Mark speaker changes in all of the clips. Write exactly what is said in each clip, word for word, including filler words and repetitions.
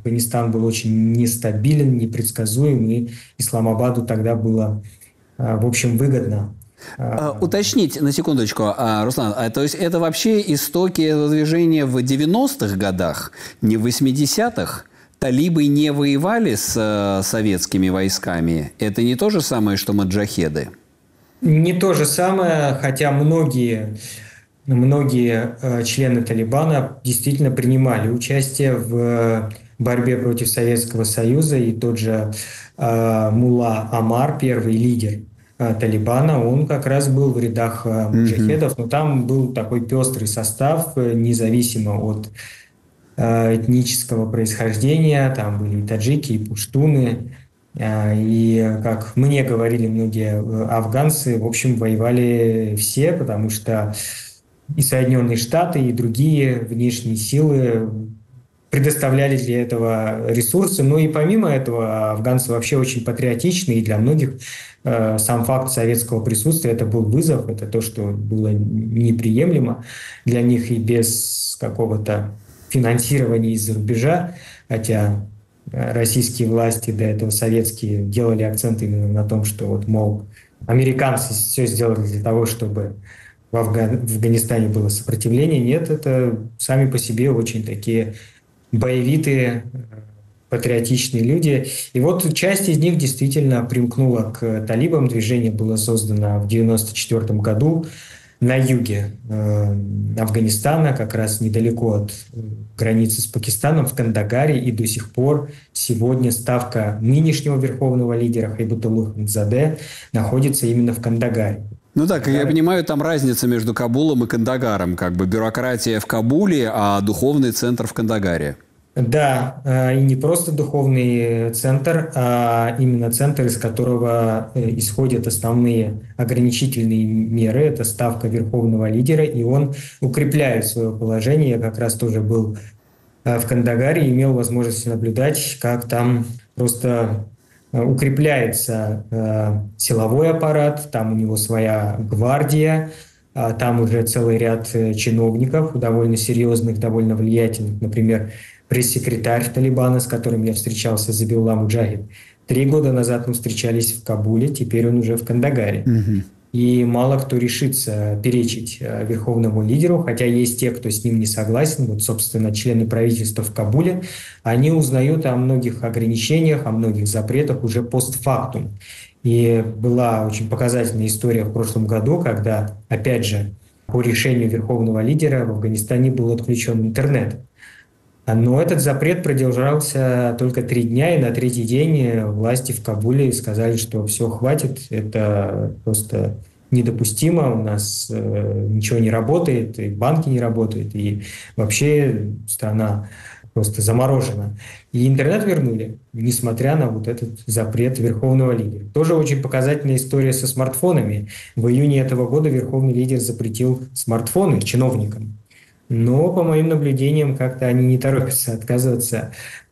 Speaker 1: Афганистан был очень нестабилен, непредсказуем, и Исламабаду тогда было, в общем, выгодно.
Speaker 2: Уточнить на секундочку, Руслан, а, то есть это вообще истоки этого движения в девяностых годах, не в восьмидесятых? Талибы не воевали с советскими войсками? Это не то же самое, что маджахеды?
Speaker 1: Не то же самое, хотя многие, многие э, члены Талибана действительно принимали участие в борьбе против Советского Союза, и тот же э, Мулла Омар, первый лидер э, Талибана, он как раз был в рядах э, маджахедов, но там был такой пестрый состав, э, независимо от э, этнического происхождения, там были и таджики, и пуштуны. И, как мне говорили многие афганцы, в общем, воевали все, потому что и Соединенные Штаты, и другие внешние силы предоставляли для этого ресурсы. Но и помимо этого афганцы вообще очень патриотичны, и для многих э, сам факт советского присутствия – это был вызов, это то, что было неприемлемо для них и без какого-то финансирования из-за рубежа, хотя российские власти, до этого советские, делали акцент именно на том, что вот, мол, американцы все сделали для того, чтобы в, Афга... в Афганистане было сопротивление. Нет, это сами по себе очень такие боевитые, патриотичные люди. И вот часть из них действительно примкнула к талибам. Движение было создано в девяносто четвёртом году на юге э, Афганистана, как раз недалеко от границы с Пакистаном, в Кандагаре, и до сих пор сегодня ставка нынешнего верховного лидера Хайбатуллы Ахундзаде находится именно в Кандагаре.
Speaker 2: Ну так, я понимаю, там разница между Кабулом и Кандагаром, как бы бюрократия в Кабуле, а духовный центр в Кандагаре.
Speaker 1: Да, и не просто духовный центр, а именно центр, из которого исходят основные ограничительные меры. Это ставка верховного лидера, и он укрепляет свое положение. Я как раз тоже был в Кандагаре и имел возможность наблюдать, как там просто укрепляется силовой аппарат, там у него своя гвардия, там уже целый ряд чиновников, довольно серьезных, довольно влиятельных, например, пресс-секретарь Талибана, с которым я встречался, Забилулла Муджахид. Три года назад мы встречались в Кабуле, теперь он уже в Кандагаре. Mm-hmm. И мало кто решится перечить верховному лидеру, хотя есть те, кто с ним не согласен. Вот, собственно, члены правительства в Кабуле, они узнают о многих ограничениях, о многих запретах уже постфактум. И была очень показательная история в прошлом году, когда, опять же, по решению верховного лидера в Афганистане был отключен интернет. Но этот запрет продержался только три дня, и на третий день власти в Кабуле сказали, что все, хватит, это просто недопустимо, у нас э, ничего не работает, и банки не работают, и вообще страна просто заморожена. И интернет вернули, несмотря на вот этот запрет верховного лидера. Тоже очень показательная история со смартфонами. В июне этого года верховный лидер запретил смартфоны чиновникам. Но, по моим наблюдениям, как-то они не торопятся отказываться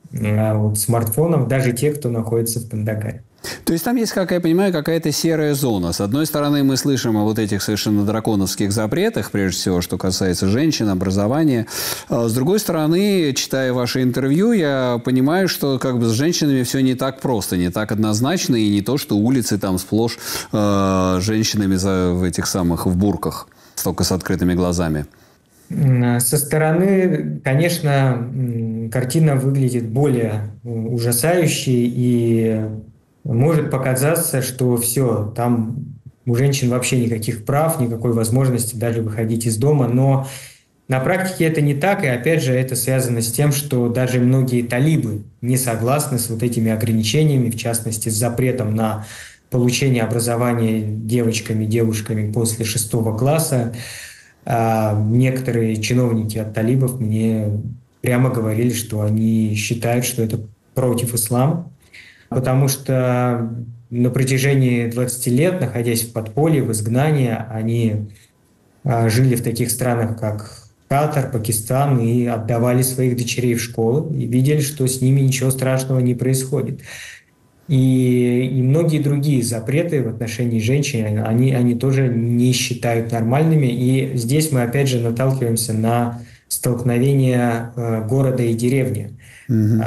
Speaker 1: от смартфонов, даже те, кто находится в Кандагаре.
Speaker 2: То есть там есть, как я понимаю, какая-то серая зона. С одной стороны, мы слышим о вот этих совершенно драконовских запретах, прежде всего, что касается женщин, образования. С другой стороны, читая ваше интервью, я понимаю, что как бы с женщинами все не так просто, не так однозначно, и не то, что улицы там сплошь э, женщинами за, в этих самых в бурках, только с открытыми глазами.
Speaker 1: Со стороны, конечно, картина выглядит более ужасающей, и может показаться, что все, там у женщин вообще никаких прав, никакой возможности даже выходить из дома, но на практике это не так, и опять же это связано с тем, что даже многие талибы не согласны с вот этими ограничениями, в частности с запретом на получение образования девочками, девушками после шестого класса. А некоторые чиновники от талибов мне прямо говорили, что они считают, что это против ислама, потому что на протяжении двадцати лет, находясь в подполье, в изгнании, они жили в таких странах, как Катар, Пакистан, и отдавали своих дочерей в школы, и видели, что с ними ничего страшного не происходит. И, и многие другие запреты в отношении женщин, они, они тоже не считают нормальными. И здесь мы опять же наталкиваемся на столкновение э, города и деревни. Mm-hmm.